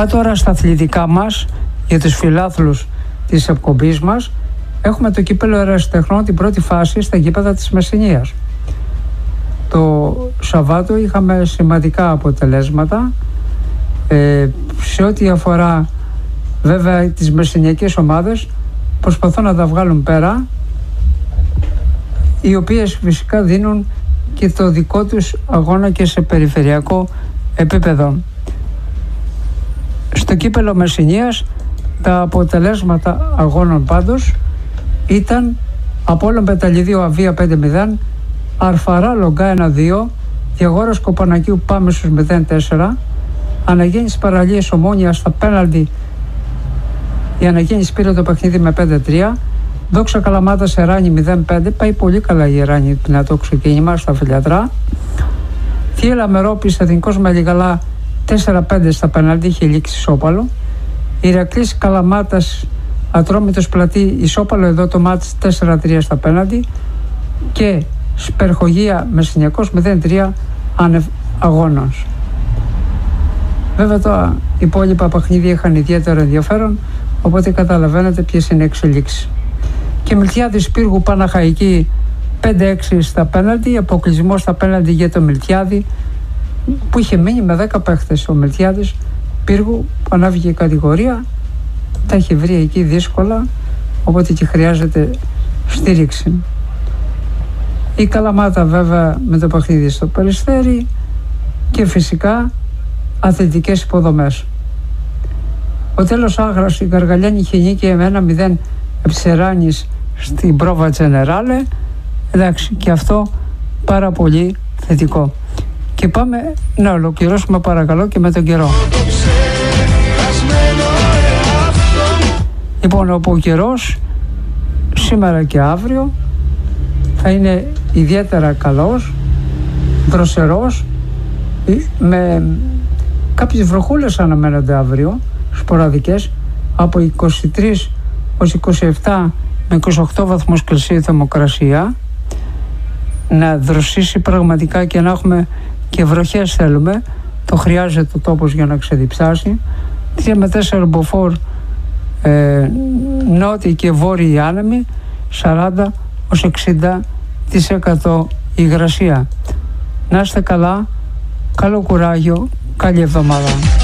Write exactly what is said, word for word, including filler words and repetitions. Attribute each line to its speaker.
Speaker 1: Πάω τώρα στα αθλητικά μας, για τους φιλάθλους της εκπομπής μας. Έχουμε το κύπελλο ερασιτεχνών, την πρώτη φάση στα γήπεδα της Μεσσηνίας. Το Σαββάτο είχαμε σημαντικά αποτελέσματα ε, σε ό,τι αφορά βέβαια τις μεσσηνιακές ομάδες. Προσπαθούν να τα βγάλουν πέρα, οι οποίες φυσικά δίνουν και το δικό τους αγώνα και σε περιφερειακό επίπεδο. Στο κύπελλο Μεσσηνίας τα αποτελέσματα αγώνων πάντως ήταν Απόλλων Πεταληδίου Αβία πέντε μηδέν, Αρφαρά Λογκά ένα δύο, Διαγόρας Κοπανακίου Πάμε στους μηδέν τέσσερα, Αναγέννηση Παραλίας Ομόνια στα πέναλτι. Η Αναγέννηση πήρε το παιχνίδι με πέντε τρία. Δόξα Καλαμάτα Εράνη μηδέν πέντε. Πάει πολύ καλά η Εράνη να το ξεκίνημα στα φιλιατρά. Θύελα Μερόπης Εθνικός Μελιγαλά τέσσερα πέντε στα πέναλτι, είχε λήξει ισόπαλο. Ηρακλής Καλαμάτας Ατρόμητος Πλατή ισόπαλο εδώ το μάτς τέσσερα τρία στα πέναλτι. Και Σπερχογία Μεσσηνιακός μηδέν τρία άνευ αγώνος. Βέβαια τα υπόλοιπα παιχνίδια είχαν ιδιαίτερο ενδιαφέρον, οπότε καταλαβαίνετε ποιες είναι οι εξελίξεις. Και Μιλτιάδης Πύργου Παναχαϊκή πέντε έξι στα πέναλτι, αποκλεισμό στα πέναλτι για το Μιλτιάδη που είχε μείνει με δέκα παίχτες. Ο Μιλτιάδης Πύργου που ανάβηκε η κατηγορία, τα έχει βρει εκεί δύσκολα, οπότε και χρειάζεται στήριξη. Η Καλαμάτα βέβαια με το παιχνίδι στο Περιστέρι και φυσικά αθλητικές υποδομές. Ο τέλος Άγρας, η Γαργαλιάνη είχε νίκη με ένα μηδέν Εψεράνης στην πρόβα Τζενεράλε. Εντάξει, και αυτό πάρα πολύ θετικό. Και πάμε να ολοκληρώσουμε παρακαλώ και με τον καιρό. Λοιπόν, ο καιρός σήμερα και αύριο θα είναι ιδιαίτερα καλός, δροσερός, με κάποιες βροχούλες αναμένονται αύριο, σποραδικές, από είκοσι τρεις ως είκοσι επτά με είκοσι οκτώ βαθμούς Κελσίου θερμοκρασία. Να δροσίσει πραγματικά και να έχουμε και βροχές θέλουμε, το χρειάζεται ο τόπος για να ξεδιψάσει. τρία με τέσσερα μποφόρ ε, νότιοι και βόρειοι άνεμοι, σαράντα ως εξήντα τοις εκατό υγρασία. Να είστε καλά, καλό κουράγιο, καλή εβδομάδα.